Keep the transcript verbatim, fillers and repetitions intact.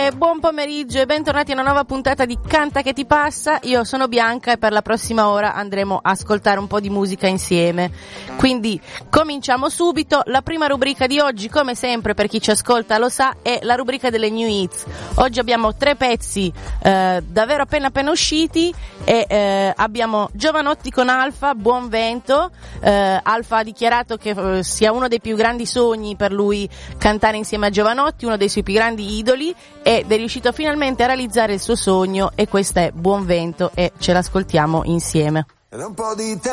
E buon pomeriggio e bentornati a una nuova puntata di Canta che ti passa. Io sono Bianca e per la prossima ora andremo a ascoltare un po' di musica insieme. Quindi cominciamo subito. La prima rubrica di oggi, come sempre per chi ci ascolta lo sa, è la rubrica delle new hits. Oggi abbiamo tre pezzi eh, davvero appena appena usciti e eh, abbiamo Jovanotti con Alfa, Buon Vento. eh, Alfa ha dichiarato che eh, sia uno dei più grandi sogni per lui cantare insieme a Jovanotti, uno dei suoi più grandi idoli, ed è riuscito finalmente a realizzare il suo sogno, e questa è Buon Vento e ce l'ascoltiamo insieme. Un po' di